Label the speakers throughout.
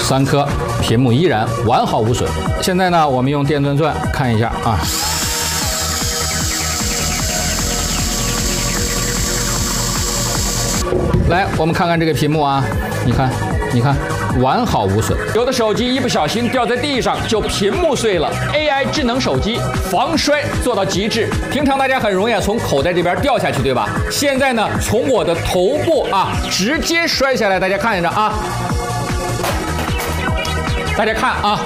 Speaker 1: 3颗，屏幕依然完好无损。现在呢，我们用电钻钻看一下啊。来，我们看看这个屏幕啊，你看，完好无损。有的手机一不小心掉在地上就屏幕碎了。AI 智能手机防摔做到极致。平常大家很容易从口袋这边掉下去，对吧？现在呢，从我的头部啊直接摔下来，大家看着啊，大家看啊，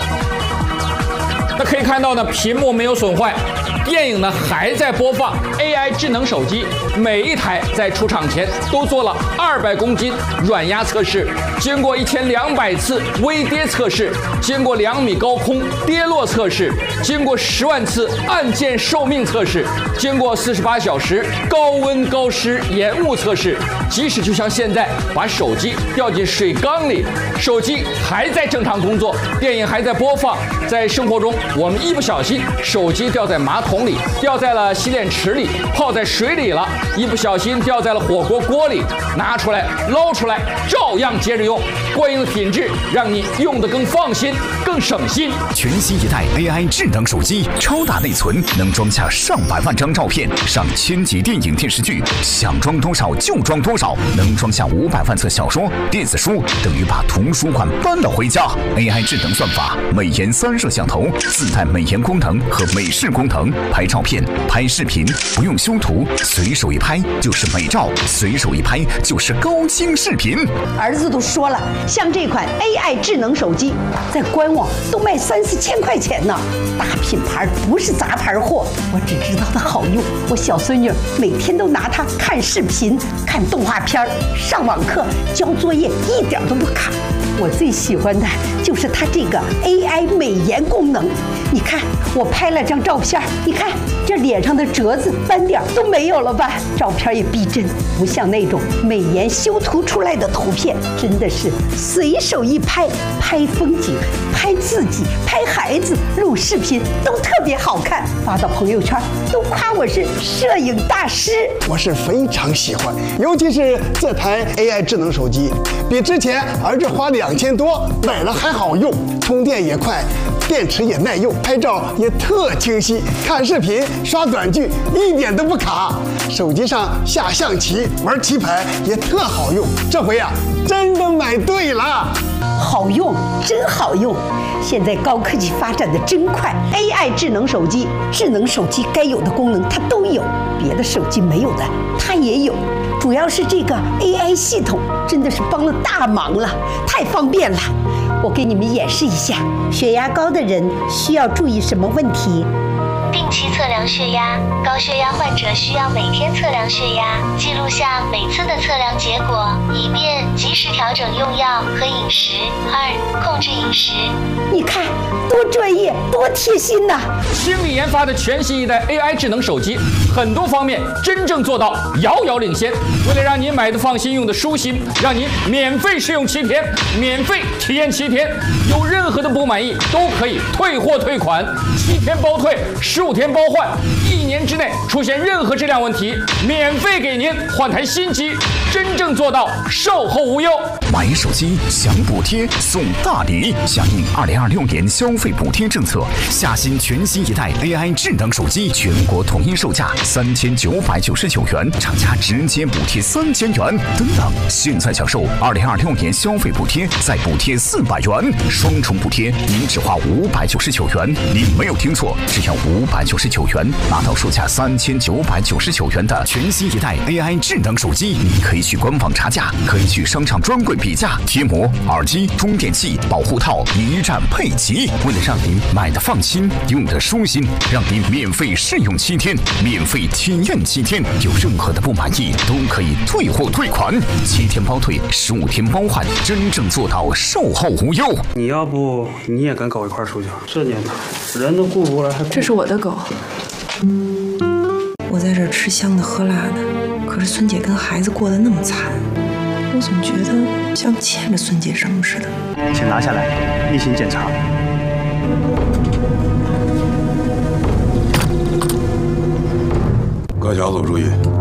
Speaker 1: 那可以看到呢，屏幕没有损坏。电影呢还在播放。 AI 智能手机每一台在出厂前都做了200公斤软压测试，经过1200次微跌测试，经过2米高空跌落测试，经过10万次按键寿命测试，经过48小时高温高湿延误测试。即使就像现在把手机掉进水缸里，手机还在正常工作，电影还在播放。在生活中，我们一不小心手机掉在马桶里，掉在了洗脸池里，泡在水里了，一不小心掉在了火锅锅里，拿出来捞出来，照样接着用。过硬的品质让你用得更放心，更省心。
Speaker 2: 全新一代 AI 智能手机，超大内存，能装下上百万张照片，上1000集电影电视剧，想装多少就装多少，能装下500万册小说、电子书，等于把图书馆搬了回家。AI 智能算法，美颜3摄像头，自带美颜功能和美视功能，拍照片、拍视频不用修图，随手一拍就是美照，随手一拍就是高清视频。
Speaker 3: 儿子都说了，像这款 AI 智能手机，在官网都卖3、4千块钱呢，大品牌不是杂牌货。我只知道它好用，我小孙女每天都拿它看视频、看动画片、上网课、交作业，一点都不卡。我最喜欢的就是它这个 AI 美颜功能。你看，我拍了张照片，你看这脸上的褶子、斑点都没有了吧？照片也逼真，不像那种美颜修图出来的图片，真的是随手一拍，拍风景、拍自己、拍孩子、录视频都特别好看，发到朋友圈都夸我是摄影大师。
Speaker 4: 我是非常喜欢，尤其是这台 AI 智能手机，比之前儿子花2000多买了还好用，充电也快，电池也耐用，拍照也特清晰，看视频、刷短剧一点都不卡。手机上下象棋、玩棋牌也特好用。这回啊，真的买对了。
Speaker 3: 好用，真好用！现在高科技发展的真快 ，AI 智能手机该有的功能它都有，别的手机没有的它也有。主要是这个 AI 系统真的是帮了大忙了，太方便了。我给你们演示一下，血压高的人需要注意什么问题？
Speaker 5: 定期测量血压，高血压患者需要每天测量血压，记录下每次的测量结果，以便及时调整用药和饮食。2、控制饮食。
Speaker 3: 你看，多专业，多贴心呐！
Speaker 1: 星力研发的全新一代 AI 智能手机，很多方面真正做到遥遥领先。为了让您买的放心，用的舒心，让您免费试用7天，免费体验7天，有任何的不满意都可以退货退款，7天包退，15天包换，1年之内出现任何质量问题，免费给您换台新机，真正做到售后无忧。
Speaker 2: 买手机享补贴送大礼，响应2026年消费补贴政策，下新全新一代 AI 智能手机，全国统一售价3999元，厂家直接补贴3000元。等等，现在享受2026年消费补贴，再补贴400元，双重补贴，您只花599元。您没有听错，只要599元，拿到售价3999元的全新一代 AI 智能手机。你可以去官网查价，可以去商场专柜比价，贴膜、耳机、充电器、保护套一站配齐。为了让您买的放心，用的舒心，让您免费试用7天，免费体验7天，有任何的不满意都可以退货退款，7天包退，15天包换，真正做到售后无忧。
Speaker 6: 你要不你也跟狗一块出去？这年头人都顾不过来，还
Speaker 7: 这是我的狗，我在这儿吃香的喝辣的，可是孙姐跟孩子过得那么惨，我总觉得像欠着孙姐什么似的。
Speaker 6: 请拿下来，例行检查。
Speaker 8: 各小组注意，